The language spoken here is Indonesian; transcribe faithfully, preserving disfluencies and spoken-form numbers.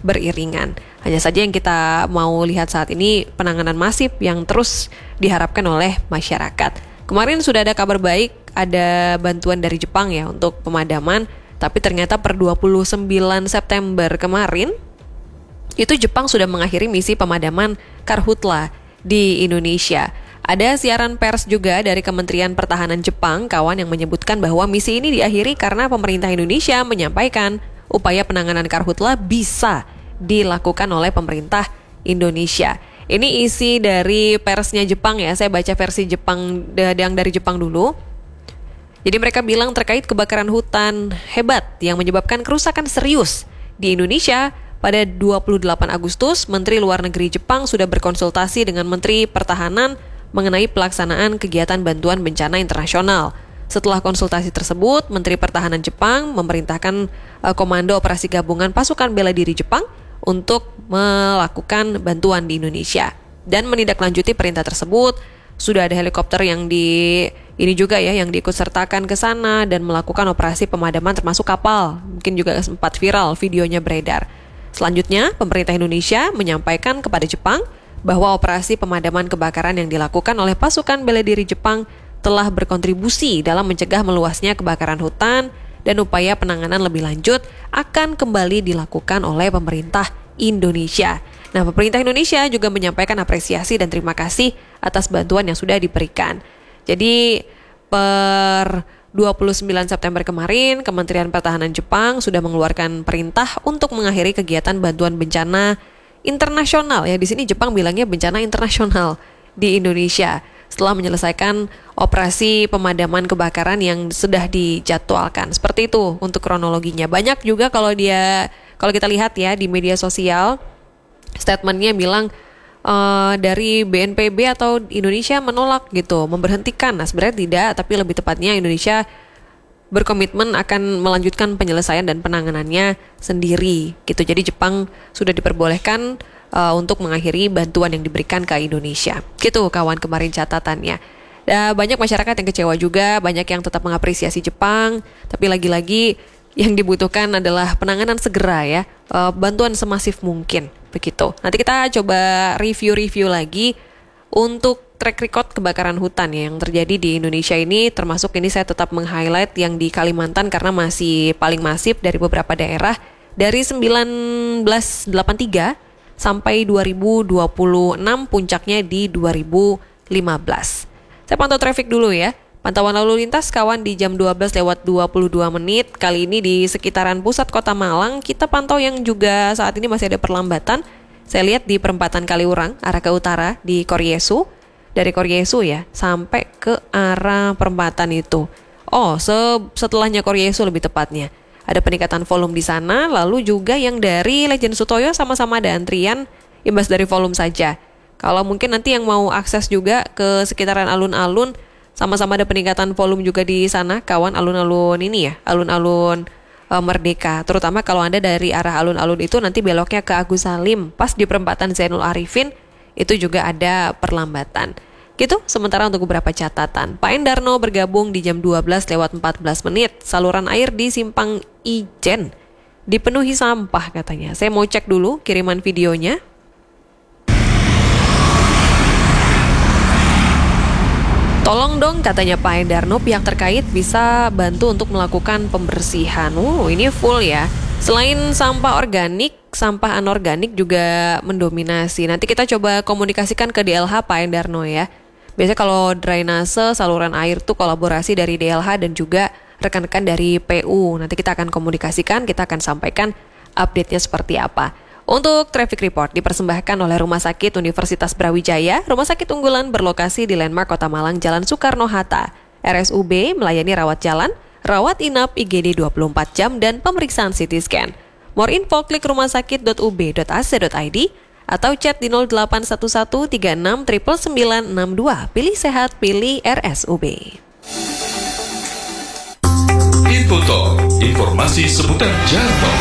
beriringan. Hanya saja yang kita mau lihat saat ini penanganan masif yang terus diharapkan oleh masyarakat. Kemarin sudah ada kabar baik, ada bantuan dari Jepang ya untuk pemadaman, tapi ternyata per dua puluh sembilan September kemarin itu Jepang sudah mengakhiri misi pemadaman Karhutla di Indonesia. Ada siaran pers juga dari Kementerian Pertahanan Jepang, kawan, yang menyebutkan bahwa misi ini diakhiri karena pemerintah Indonesia menyampaikan upaya penanganan Karhutla bisa dilakukan oleh pemerintah Indonesia. Ini isi dari persnya Jepang ya, saya baca versi Jepang yang dari Jepang dulu. Jadi mereka bilang terkait kebakaran hutan hebat yang menyebabkan kerusakan serius di Indonesia. Pada dua puluh delapan Agustus, Menteri Luar Negeri Jepang sudah berkonsultasi dengan Menteri Pertahanan mengenai pelaksanaan kegiatan bantuan bencana internasional. Setelah konsultasi tersebut, Menteri Pertahanan Jepang memerintahkan uh, Komando Operasi Gabungan Pasukan Bela Diri Jepang untuk melakukan bantuan di Indonesia. Dan menindaklanjuti perintah tersebut, sudah ada helikopter yang di ini juga ya yang diikutsertakan ke sana dan melakukan operasi pemadaman termasuk kapal. Mungkin juga sempat viral videonya beredar. Selanjutnya, pemerintah Indonesia menyampaikan kepada Jepang bahwa operasi pemadaman kebakaran yang dilakukan oleh pasukan bela diri Jepang telah berkontribusi dalam mencegah meluasnya kebakaran hutan dan upaya penanganan lebih lanjut akan kembali dilakukan oleh pemerintah Indonesia. Nah, pemerintah Indonesia juga menyampaikan apresiasi dan terima kasih atas bantuan yang sudah diberikan. Jadi, per dua puluh sembilan September kemarin, Kementerian Pertahanan Jepang sudah mengeluarkan perintah untuk mengakhiri kegiatan bantuan bencana internasional. Ya, di sini Jepang bilangnya bencana internasional di Indonesia setelah menyelesaikan operasi pemadaman kebakaran yang sudah dijadwalkan. Seperti itu untuk kronologinya. Banyak juga kalau dia kalau kita lihat ya di media sosial, statementnya bilang uh, dari B N P B atau Indonesia menolak gitu, memberhentikan. Nah, sebenarnya tidak, tapi lebih tepatnya Indonesia berkomitmen akan melanjutkan penyelesaian dan penanganannya sendiri gitu. Jadi Jepang sudah diperbolehkan uh, untuk mengakhiri bantuan yang diberikan ke Indonesia. Gitu kawan, kemarin catatannya. Dan banyak masyarakat yang kecewa juga, banyak yang tetap mengapresiasi Jepang, tapi lagi-lagi yang dibutuhkan adalah penanganan segera ya, uh, bantuan semasif mungkin begitu. Nanti kita coba review-review lagi untuk track record kebakaran hutan ya, yang terjadi di Indonesia ini, termasuk ini saya tetap meng-highlight yang di Kalimantan karena masih paling masif dari beberapa daerah. Dari seribu sembilan ratus delapan puluh tiga sampai dua ribu dua puluh enam, puncaknya di dua ribu lima belas. Saya pantau traffic dulu ya. Pantauan lalu lintas kawan di jam dua belas lewat dua puluh dua menit. Kali ini di sekitaran pusat kota Malang, kita pantau yang juga saat ini masih ada perlambatan. Saya lihat di perempatan Kaliurang, arah ke utara, di Koryesu. Dari Koryesu ya, sampai ke arah perempatan itu. Oh, se- setelahnya Koryesu lebih tepatnya. Ada peningkatan volume di sana, lalu juga yang dari Lejen Sutoyo sama-sama ada antrian, imbas dari volume saja. Kalau mungkin nanti yang mau akses juga ke sekitaran alun-alun, sama-sama ada peningkatan volume juga di sana, kawan, alun-alun ini ya, alun-alun e, Merdeka. Terutama kalau Anda dari arah alun-alun itu nanti beloknya ke Agus Salim, pas di perempatan Zainul Arifin, itu juga ada perlambatan. Gitu, sementara untuk beberapa catatan. Pak Endarno bergabung di jam dua belas lewat empat belas menit. Saluran air di Simpang Ijen dipenuhi sampah katanya. Saya mau cek dulu kiriman videonya. Tolong dong katanya Pak Endarno, pihak terkait bisa bantu untuk melakukan pembersihan. Uh, ini full ya. Selain sampah organik, sampah anorganik juga mendominasi. Nanti kita coba komunikasikan ke D L H Pak Endarno ya. Biasanya kalau drainase, saluran air tuh kolaborasi dari D L H dan juga rekan-rekan dari P U. Nanti kita akan komunikasikan, kita akan sampaikan update-nya seperti apa. Untuk traffic report dipersembahkan oleh Rumah Sakit Universitas Brawijaya, rumah sakit unggulan berlokasi di Landmark Kota Malang, Jalan Soekarno-Hatta. R S U B melayani rawat jalan, rawat inap, I G D dua puluh empat jam, dan pemeriksaan C T scan. More info klik rumahsakit dot u b dot a c dot i d atau chat di nol delapan satu satu tiga enam sembilan sembilan enam dua. Pilih sehat, pilih R S U B. Info Talk, informasi seputar jalan tol.